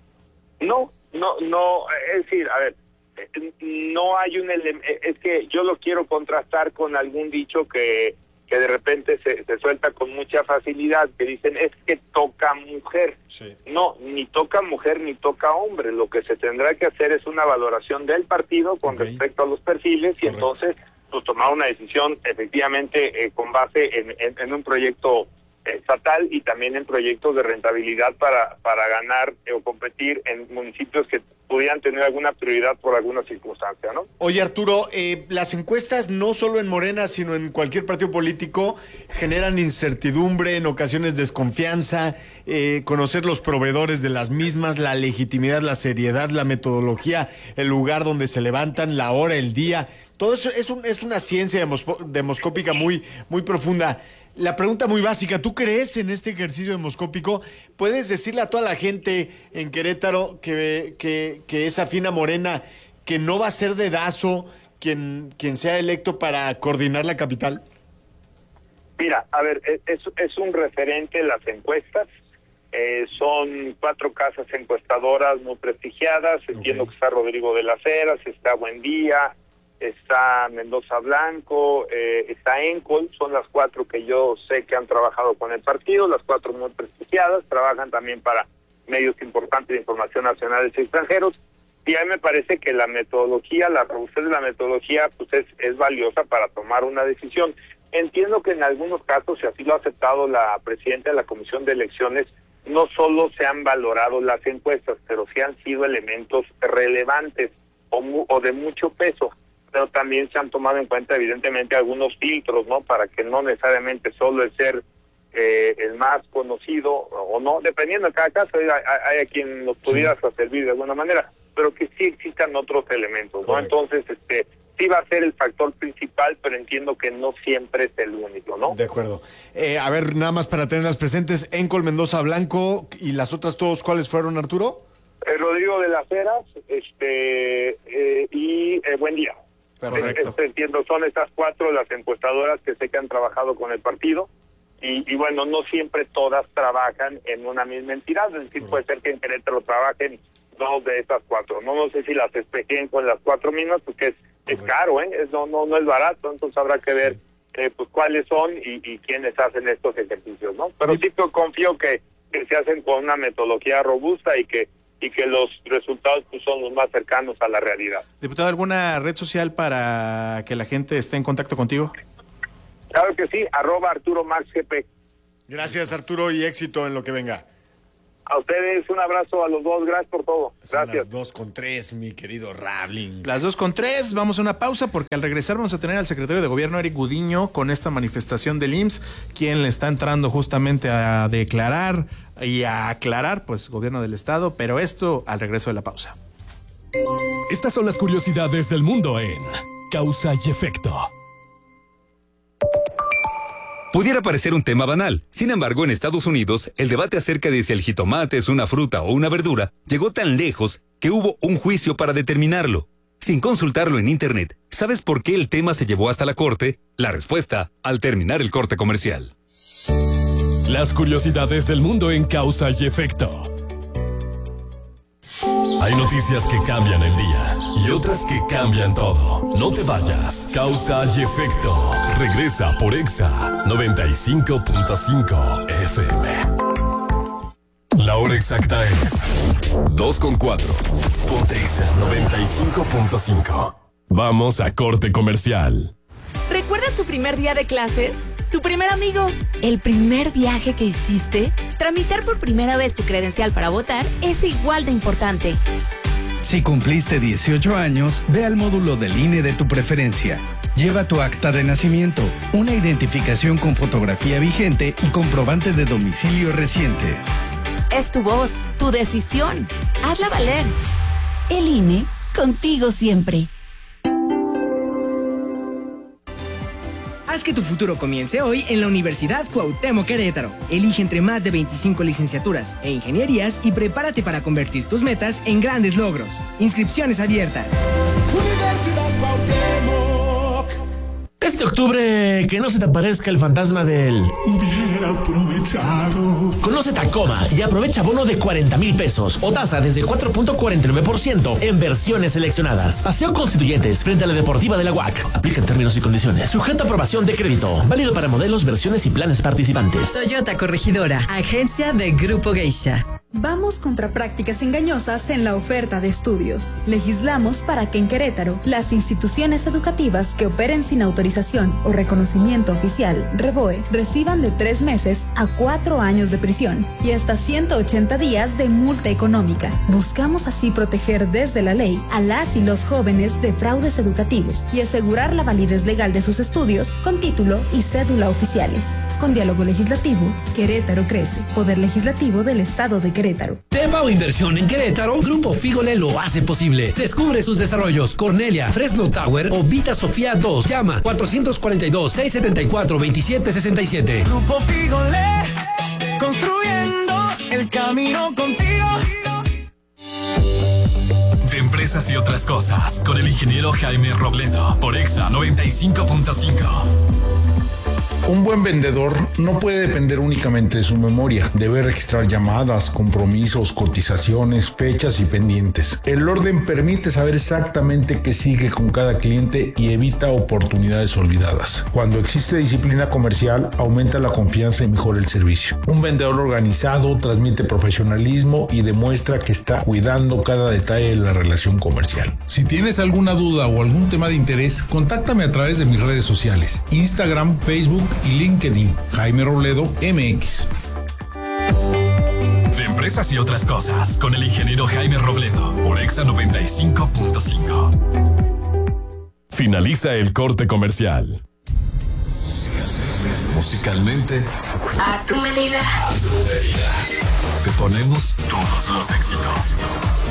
No, no, no, es decir, a ver, no hay un elemento, es que yo lo quiero contrastar con algún dicho que, que de repente se, se suelta con mucha facilidad, que dicen, es que toca mujer. Sí. No, ni toca mujer ni toca hombre. Lo que se tendrá que hacer es una valoración del partido con okay. respecto a los perfiles. Correcto. Y entonces pues tomar una decisión efectivamente eh, con base en, en, en un proyecto estatal y también en proyectos de rentabilidad para para ganar eh, o competir en municipios que pudieran tener alguna prioridad por alguna circunstancia, ¿no? Oye, Arturo, eh, las encuestas no solo en Morena, sino en cualquier partido político generan incertidumbre, en ocasiones desconfianza, eh, conocer los proveedores de las mismas, la legitimidad, la seriedad, la metodología, el lugar donde se levantan, la hora, el día. Todo eso es, un, es una ciencia demospo- demoscópica muy, muy profunda. La pregunta muy básica, ¿tú crees en este ejercicio demoscópico? ¿Puedes decirle a toda la gente en Querétaro que, que, que es afín a Morena, que no va a ser dedazo quien, quien sea electo para coordinar la capital? Mira, a ver, es, es un referente las encuestas. Eh, son cuatro casas encuestadoras muy prestigiadas. Okay. Entiendo que está Rodrigo de las Heras, está Buendía, está Mendoza Blanco, eh, está Encol, son las cuatro que yo sé que han trabajado con el partido, las cuatro muy prestigiadas, trabajan también para medios importantes de información nacionales y extranjeros, y a mí me parece que la metodología, la robustez de la metodología, pues es, es valiosa para tomar una decisión. Entiendo que en algunos casos, y así lo ha aceptado la presidenta de la Comisión de Elecciones, no solo se han valorado las encuestas, pero sí han sido elementos relevantes o, mu- o de mucho peso, pero también se han tomado en cuenta evidentemente algunos filtros, ¿no? Para que no necesariamente solo el ser eh, el más conocido o no, dependiendo de cada caso, hay, hay a quien nos pudiera sí. servir de alguna manera, pero que sí existan otros elementos, ¿no? Correcto. Entonces, este, sí va a ser el factor principal, pero entiendo que no siempre es el único, ¿no? De acuerdo. Eh, a ver, nada más para tenerlas presentes, Encol, Mendoza Blanco y las otras todos, ¿cuáles fueron, Arturo? Eh, Rodrigo de las Heras, este, eh, y eh, Buendía. Perfecto. Este, entiendo, son estas cuatro las encuestadoras que sé que han trabajado con el partido y, y bueno, no siempre todas trabajan en una misma entidad, es decir, uh-huh. puede ser que en Querétaro trabajen dos de estas cuatro, no no sé si las espejen con las cuatro mismas porque es, es caro, ¿eh? Es, no, no, no es barato, entonces habrá que ver eh, pues cuáles son y, y quiénes hacen estos ejercicios, ¿no? Pero sí, sí confío que, que se hacen con una metodología robusta y que y que los resultados pues, son los más cercanos a la realidad. Diputado, ¿alguna red social para que la gente esté en contacto contigo? Claro que sí, arroba Arturo Max G P. Gracias, Arturo, y éxito en lo que venga. A ustedes un abrazo a los dos, gracias por todo. Son Gracias. las dos con tres, mi querido Rabling. Las dos con tres, vamos a una pausa porque al regresar vamos a tener al secretario de Gobierno, Eric Gudiño, con esta manifestación del I M S S, quien le está entrando justamente a declarar y a aclarar, pues, gobierno del Estado, pero esto al regreso de la pausa. Estas son las curiosidades del mundo en Causa y Efecto. Pudiera parecer un tema banal. Sin embargo, en Estados Unidos, el debate acerca de si el jitomate es una fruta o una verdura llegó tan lejos que hubo un juicio para determinarlo. Sin consultarlo en Internet, ¿sabes por qué el tema se llevó hasta la corte? La respuesta al terminar el corte comercial. Las curiosidades del mundo en Causa y Efecto. Hay noticias que cambian el día y otras que cambian todo. No te vayas. Causa y Efecto. Regresa por Exa noventa y cinco punto cinco F M. La hora exacta es dos con cuatro. Ponte Exa noventa y cinco punto cinco. Vamos a corte comercial. ¿Recuerdas tu primer día de clases? ¿Tu primer amigo? ¿El primer viaje que hiciste? Tramitar por primera vez tu credencial para votar es igual de importante. Si cumpliste dieciocho años, ve al módulo del I N E de tu preferencia. Lleva tu acta de nacimiento, una identificación con fotografía vigente y comprobante de domicilio reciente. Es tu voz, tu decisión. Hazla valer. El I N E, contigo siempre. Haz que tu futuro comience hoy en la Universidad Cuauhtémoc Querétaro. Elige entre más de veinticinco licenciaturas e ingenierías y prepárate para convertir tus metas en grandes logros. Inscripciones abiertas. Universidad Cuauhtémoc. Este octubre, que no se te aparezca el fantasma del... Hubiera aprovechado. Conoce Tacoma y aprovecha bono de cuarenta mil pesos o tasa desde cuatro punto cuarenta y nueve por ciento en versiones seleccionadas. Paseo Constituyentes frente a la Deportiva de la U A C. Aplica términos y condiciones. Sujeto a aprobación de crédito. Válido para modelos, versiones y planes participantes. Toyota Corregidora, agencia de Grupo Geisha. Vamos contra prácticas engañosas en la oferta de estudios. Legislamos para que en Querétaro las instituciones educativas que operen sin autorización o reconocimiento oficial, REBOE, reciban de tres meses a cuatro años de prisión y hasta ciento ochenta días de multa económica. Buscamos así proteger desde la ley a las y los jóvenes de fraudes educativos y asegurar la validez legal de sus estudios con título y cédula oficiales. Con diálogo legislativo, Querétaro crece. Poder Legislativo del Estado de Querétaro. Tepa o inversión en Querétaro, Grupo Fígole lo hace posible. Descubre sus desarrollos. Cornelia, Fresno Tower o Vita Sofía dos. Llama cuatrocientos cuarenta y dos, seiscientos setenta y cuatro, veintisiete sesenta y siete. Grupo Fígole, construyendo el camino contigo. De empresas y otras cosas, con el ingeniero Jaime Robledo, por Exa noventa y cinco punto cinco. Un buen vendedor no puede depender únicamente de su memoria. Debe registrar llamadas, compromisos, cotizaciones, fechas y pendientes. El orden permite saber exactamente qué sigue con cada cliente y evita oportunidades olvidadas. Cuando existe disciplina comercial, aumenta la confianza y mejora el servicio. Un vendedor organizado transmite profesionalismo y demuestra que está cuidando cada detalle de la relación comercial. Si tienes alguna duda o algún tema de interés, contáctame a través de mis redes sociales: Instagram, Facebook y LinkedIn. Jaime Robledo M X. De empresas y otras cosas, con el ingeniero Jaime Robledo, por Exa noventa y cinco punto cinco. Finaliza el corte comercial. Musicalmente, A tu medida. a tu medida. Te ponemos todos los éxitos.